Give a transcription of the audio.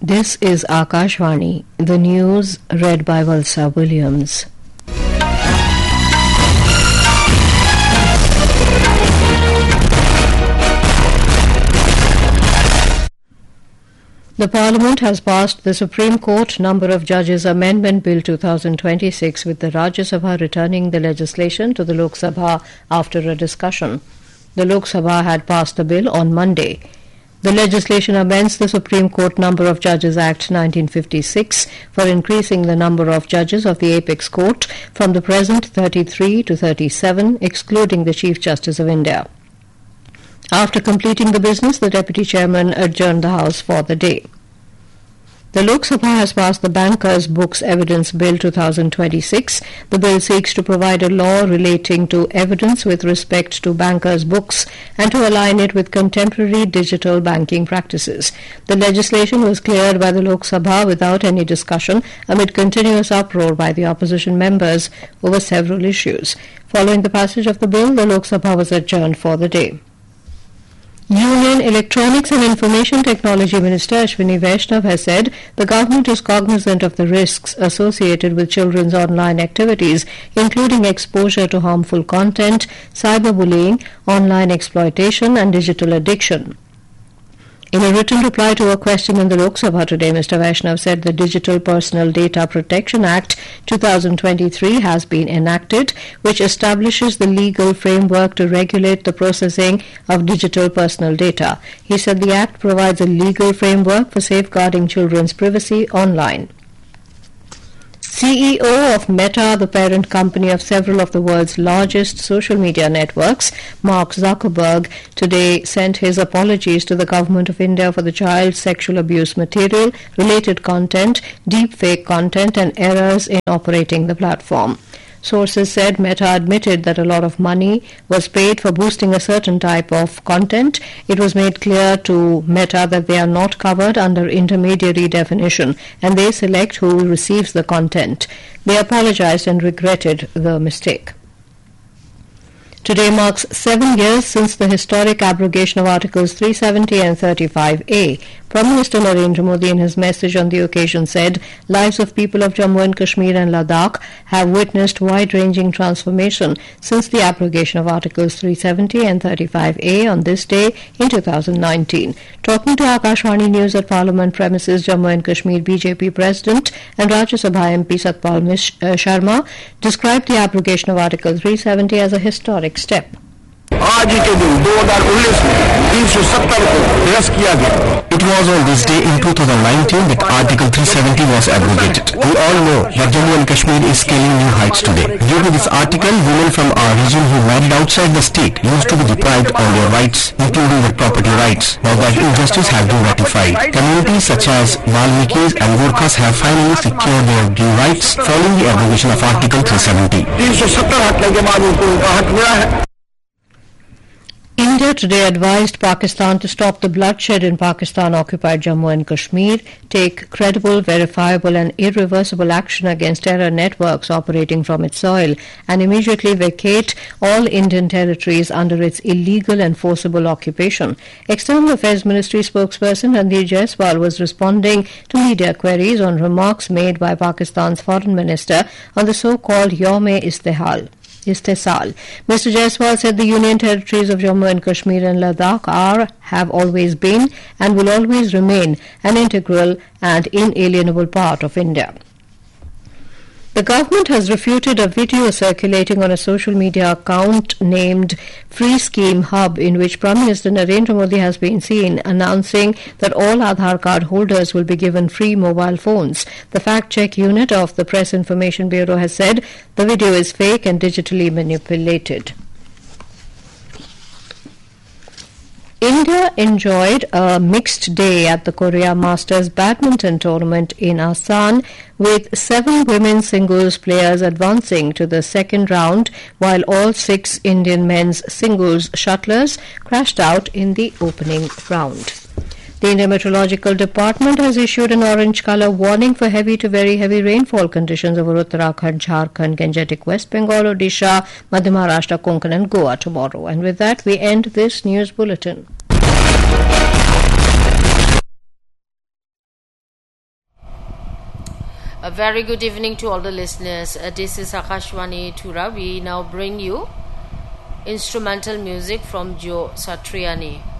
This is Akashvani, the news read by Valsa Williams. The Parliament has passed the Supreme Court Number of Judges Amendment Bill 2026 with the Rajya Sabha returning the legislation to the Lok Sabha after a discussion. The Lok Sabha had passed the bill on Monday. The legislation amends the Supreme Court Number of Judges Act 1956 for increasing the number of judges of the Apex Court from the present 33 to 37, excluding the Chief Justice of India. After completing the business, the Deputy Chairman adjourned the House for the day. The Lok Sabha has passed the Bankers' Books Evidence Bill 2026. The bill seeks to provide a law relating to evidence with respect to bankers' books and to align it with contemporary digital banking practices. The legislation was cleared by the Lok Sabha without any discussion amid continuous uproar by the opposition members over several issues. Following the passage of the bill, the Lok Sabha was adjourned for the day. Union Electronics and Information Technology Minister Ashwini Vaishnav has said the government is cognizant of the risks associated with children's online activities, including exposure to harmful content, cyberbullying, online exploitation and digital addiction. In a written reply to a question in the Lok Sabha today, Mr. Vaishnav said the Digital Personal Data Protection Act 2023 has been enacted, which establishes the legal framework to regulate the processing of digital personal data. He said the Act provides a legal framework for safeguarding children's privacy online. CEO of Meta, the parent company of several of the world's largest social media networks, Mark Zuckerberg, today sent his apologies to the Government of India for the child sexual abuse material, related content, deepfake content and errors in operating the platform. Sources said Meta admitted that a lot of money was paid for boosting a certain type of content. It was made clear to Meta that they are not covered under intermediary definition and they select who receives the content. They apologized and regretted the mistake. Today marks 7 years since the historic abrogation of Articles 370 and 35A. Prime Minister Narendra Modi in his message on the occasion said, lives of people of Jammu and Kashmir and Ladakh have witnessed wide-ranging transformation since the abrogation of Articles 370 and 35A on this day in 2019. Talking to Akashvani News at Parliament premises, Jammu and Kashmir BJP President and Rajya Sabha MP Satpal Sharma described the abrogation of Article 370 as a historic step. आज के दिन 2019 में 370 को निरस्त किया गया. It was on this day in 2019 that Article 370 was abrogated. We all know that Jammu and Kashmir is scaling new heights today. Due to this article, women from our region who married outside the state used to be deprived of their rights, including their property rights. Now that injustice has been ratified. Communities such as Valmikis and Gorkhas have finally secured their due rights following the abrogation of Article 370. 370 हटने के बाद उनको हक मिला है. India today advised Pakistan to stop the bloodshed in Pakistan-occupied Jammu and Kashmir, take credible, verifiable and irreversible action against terror networks operating from its soil, and immediately vacate all Indian territories under its illegal and forcible occupation. External Affairs Ministry spokesperson Ranveer Jaiswal was responding to media queries on remarks made by Pakistan's Foreign Minister on the so-called Yawm-e-Istisal. Mr. Jaiswal said the Union territories of Jammu and Kashmir and Ladakh have always been and will always remain an integral and inalienable part of India. The government has refuted a video circulating on a social media account named Free Scheme Hub, in which Prime Minister Narendra Modi has been seen announcing that all Aadhaar card holders will be given free mobile phones. The fact-check unit of the Press Information Bureau has said the video is fake and digitally manipulated. India enjoyed a mixed day at the Korea Masters badminton tournament in Asan, with 7 women's singles players advancing to the second round, while all 6 Indian men's singles shuttlers crashed out in the opening round. The Indian Meteorological Department has issued an orange colour warning for heavy to very heavy rainfall conditions over Uttarakhand, Jharkhand, Gangetic West Bengal, Odisha, Madhya Maharashtra, Konkan and Goa tomorrow. And with that, we end this news bulletin. A very good evening to all the listeners. This is Akashwani Thura. We now bring you instrumental music from Joe Satriani.